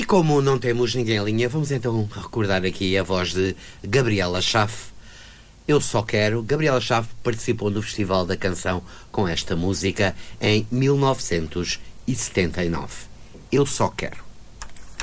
como não temos ninguém em linha, vamos então recordar aqui a voz de Gabriela Chafe. Eu Só Quero. Gabriela Chafe participou no Festival da Canção com esta música em 1979. Eu Só Quero.